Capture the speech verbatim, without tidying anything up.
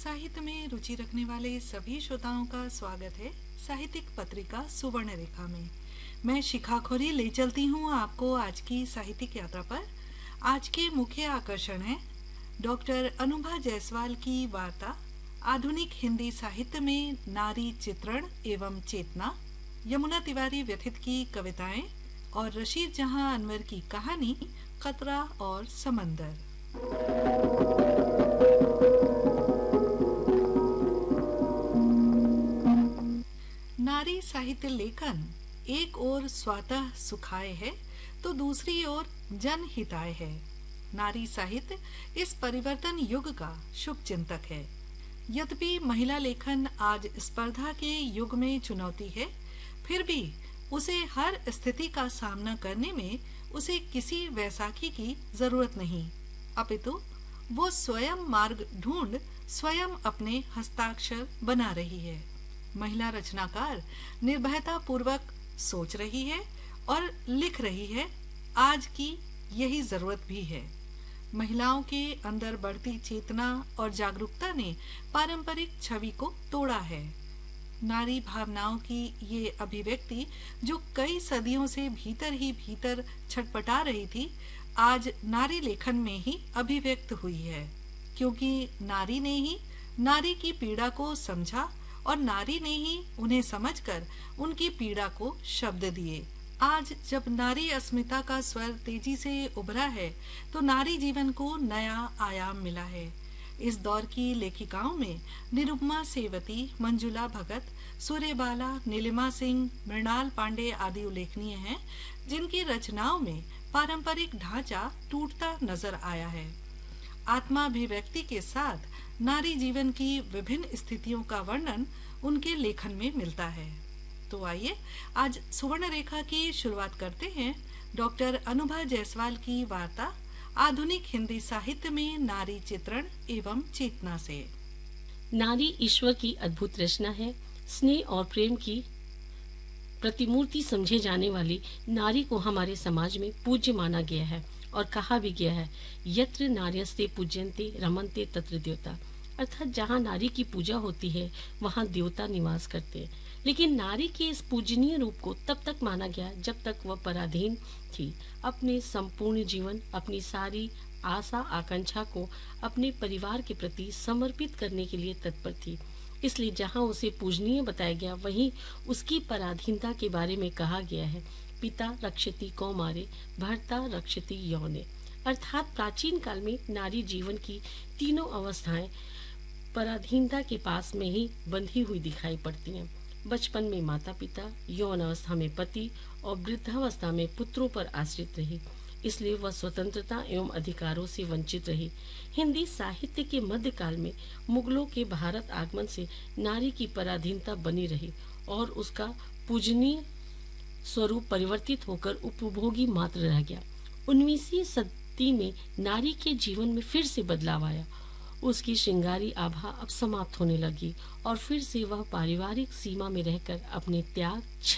साहित्य में रुचि रखने वाले सभी श्रोताओं का स्वागत है साहित्यिक पत्रिका सुवर्ण रेखा में। मैं शिखा खोरी ले चलती हूँ आपको आज की साहित्यिक यात्रा पर। आज के मुख्य आकर्षण है डॉक्टर अनुभा जायसवाल की वार्ता आधुनिक हिंदी साहित्य में नारी चित्रण एवं चेतना, यमुना तिवारी व्यथित की कविताएं और रशीद जहां अनवर की कहानी खतरा और समंदर। नारी साहित्य लेखन एक ओर स्वतः सुखाय है तो दूसरी ओर जनहिताय है। नारी साहित्य इस परिवर्तन युग का शुभ चिंतक है। यद्यपि महिला लेखन आज स्पर्धा के युग में चुनौती है, फिर भी उसे हर स्थिति का सामना करने में उसे किसी वैसाखी की जरूरत नहीं, अपितु वो स्वयं मार्ग ढूंढ स्वयं अपने हस्ताक्षर बना रही है। महिला रचनाकार निर्भयता पूर्वक सोच रही है और लिख रही है। आज की यही जरूरत भी है। महिलाओं के अंदर बढ़ती चेतना और जागरूकता ने पारंपरिक छवि को तोड़ा है। नारी भावनाओं की ये अभिव्यक्ति जो कई सदियों से भीतर ही भीतर छटपटा रही थी, आज नारी लेखन में ही अभिव्यक्त हुई है, क्योंकि नारी ने ही नारी की पीड़ा को समझा और नारी ने ही उन्हें समझकर उनकी पीड़ा को शब्द दिए। आज जब नारी अस्मिता का स्वर तेजी से उभरा है तो नारी जीवन को नया आयाम मिला है। इस दौर की लेखिकाओं में निरुपमा सेवती, मंजुला भगत, सूर्यबाला, नीलिमा सिंह, मृणाल पांडे आदि उल्लेखनीय हैं, जिनकी रचनाओं में पारंपरिक ढांचा टूटता नजर आया है। आत्माभिव्यक्ति के साथ नारी जीवन की विभिन्न स्थितियों का वर्णन उनके लेखन में मिलता है। तो आइए आज सुवर्ण रेखा की शुरुआत करते हैं डॉक्टर अनुभा जायसवाल की वार्ता आधुनिक हिंदी साहित्य में नारी चित्रण एवं चेतना से। नारी ईश्वर की अद्भुत रचना है। स्नेह और प्रेम की प्रतिमूर्ति समझे जाने वाली नारी को हमारे समाज में पूज्य माना गया है और कहा भी गया है, यत्र नार्यस्ते पूज्यन्ते रमन्ते तत्र देवता, अर्थात जहाँ नारी की पूजा होती है वहाँ देवता निवास करते हैं। लेकिन नारी के इस पूजनीय रूप को तब तक माना गया जब तक वह पराधीन थी। अपने संपूर्ण जीवन, अपनी सारी आशा आकांक्षा को अपने परिवार के प्रति समर्पित करने के लिए तत्पर थी। इसलिए जहाँ उसे पूजनीय बताया गया वहीं उसकी पराधीनता के बारे में कहा गया है, पिता रक्षति कौमारे भर्ता रक्षति यौने, अर्थात प्राचीन काल में नारी जीवन की तीनों अवस्थाएं पराधीनता के पास में ही बंधी हुई दिखाई पड़ती हैं। बचपन में माता पिता, यौन अवस्था में पति और वृद्धावस्था में पुत्रों पर आश्रित रही। इसलिए वह स्वतंत्रता एवं अधिकारों से वंचित रही। हिंदी साहित्य के मध्यकाल में मुगलों के भारत आगमन से नारी की पराधीनता बनी रही और उसका पूजनीय स्वरूप परिवर्तित होकर उपभोगी मात्र रह गया। उन्नीसवीं सदी में नारी के जीवन में फिर से बदलाव आया। उसकी श्रृंगारी आभा अब समाप्त होने लगी और फिर से वह पारिवारिक सीमा में रहकर अपने त्याग